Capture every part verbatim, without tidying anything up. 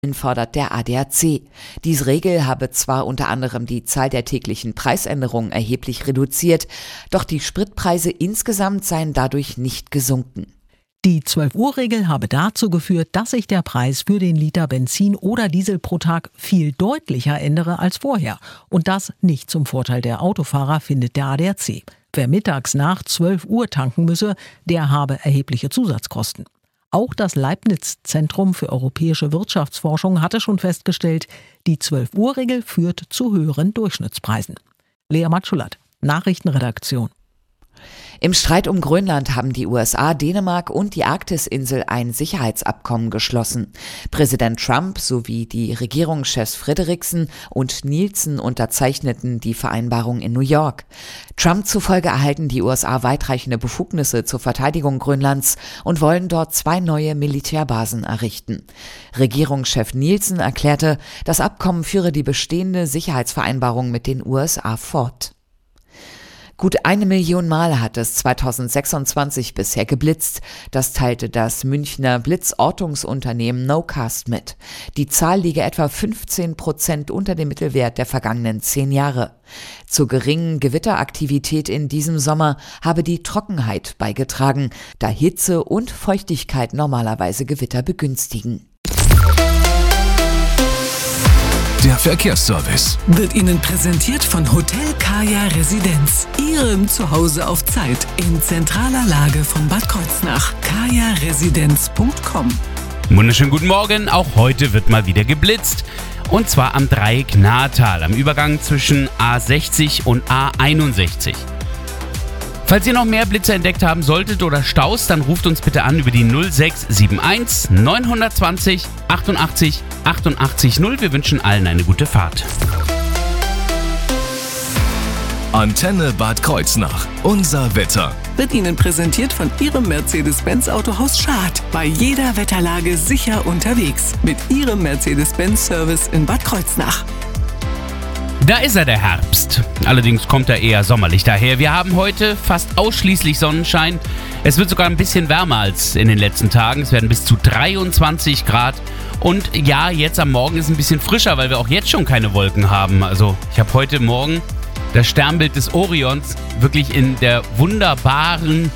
fordert der A D A C. Diese Regel habe zwar unter anderem die Zahl der täglichen Preisänderungen erheblich reduziert, doch die Spritpreise insgesamt seien dadurch nicht gesunken. Die zwölf-Uhr-Regel habe dazu geführt, dass sich der Preis für den Liter Benzin oder Diesel pro Tag viel deutlicher ändere als vorher. Und das nicht zum Vorteil der Autofahrer, findet der A D A C. Wer mittags nach zwölf Uhr tanken müsse, der habe erhebliche Zusatzkosten. Auch das Leibniz-Zentrum für europäische Wirtschaftsforschung hatte schon festgestellt, die zwölf-Uhr-Regel führt zu höheren Durchschnittspreisen. Lea Matschulat, Nachrichtenredaktion. Im Streit um Grönland haben die U S A, Dänemark und die Arktisinsel ein Sicherheitsabkommen geschlossen. Präsident Trump sowie die Regierungschefs Frederiksen und Nielsen unterzeichneten die Vereinbarung in New York. Trump zufolge erhalten die U S A weitreichende Befugnisse zur Verteidigung Grönlands und wollen dort zwei neue Militärbasen errichten. Regierungschef Nielsen erklärte, das Abkommen führe die bestehende Sicherheitsvereinbarung mit den U S A fort. Gut eine Million Mal hat es zweitausendsechsundzwanzig bisher geblitzt. Das teilte das Münchner Blitzortungsunternehmen Nocast mit. Die Zahl liege etwa fünfzehn Prozent unter dem Mittelwert der vergangenen zehn Jahre. Zur geringen Gewitteraktivität in diesem Sommer habe die Trockenheit beigetragen, da Hitze und Feuchtigkeit normalerweise Gewitter begünstigen. Der Verkehrsservice wird Ihnen präsentiert von Hotel Kaya Residenz, Ihrem Zuhause auf Zeit in zentraler Lage von Bad Kreuznach. kaya residenz punkt com. Wunderschönen guten Morgen, auch heute wird mal wieder geblitzt. Und zwar am Dreieck-Nahrtal, am Übergang zwischen A sechzig und A einundsechzig. Falls ihr noch mehr Blitze entdeckt haben solltet oder Staus, dann ruft uns bitte an über die null sechs sieben eins neun zwei null achtundachtzig achtundachtzig null. Wir wünschen allen eine gute Fahrt. Antenne Bad Kreuznach. Unser Wetter wird Ihnen präsentiert von Ihrem Mercedes-Benz Autohaus Schad. Bei jeder Wetterlage sicher unterwegs. Mit Ihrem Mercedes-Benz-Service in Bad Kreuznach. Da ist er, der Herbst. Allerdings kommt er eher sommerlich daher. Wir haben heute fast ausschließlich Sonnenschein. Es wird sogar ein bisschen wärmer als in den letzten Tagen. Es werden bis zu dreiundzwanzig Grad. Und ja, jetzt am Morgen ist es ein bisschen frischer, weil wir auch jetzt schon keine Wolken haben. Also ich habe heute Morgen das Sternbild des Orions wirklich in der wunderbaren,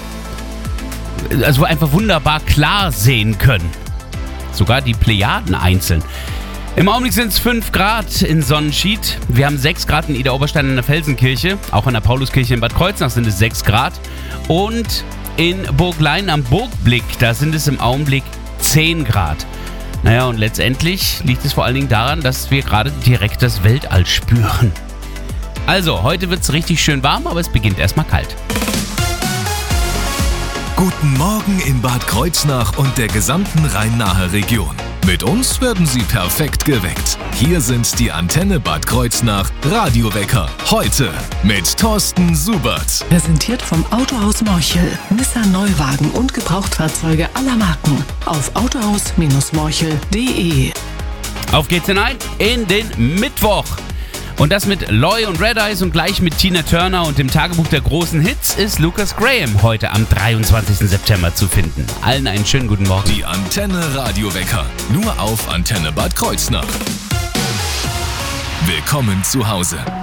also einfach wunderbar klar sehen können. Sogar die Plejaden einzeln. Im Augenblick sind es fünf Grad in Sonnenschied. Wir haben sechs Grad in Idar-Oberstein in der Felsenkirche. Auch in der Pauluskirche in Bad Kreuznach sind es sechs Grad. Und in Burglein am Burgblick, da sind es im Augenblick zehn Grad. Naja, und letztendlich liegt es vor allen Dingen daran, dass wir gerade direkt das Weltall spüren. Also, heute wird es richtig schön warm, aber es beginnt erstmal kalt. Guten Morgen in Bad Kreuznach und der gesamten Rhein-Nahe-Region. Mit uns werden Sie perfekt geweckt. Hier sind die Antenne Bad Kreuznach Radiowecker. Heute mit Thorsten Subert. Präsentiert vom Autohaus Morchel. Nissan Neuwagen und Gebrauchtfahrzeuge aller Marken. Auf autohaus Morchel punkt de. Auf geht's hinein in den Mittwoch. Und das mit Loy und Red Eyes und gleich mit Tina Turner und dem Tagebuch der großen Hits ist Lucas Graham heute am dreiundzwanzigsten September zu finden. Allen einen schönen guten Morgen. Die Antenne Radiowecker, nur auf Antenne Bad Kreuznach. Willkommen zu Hause.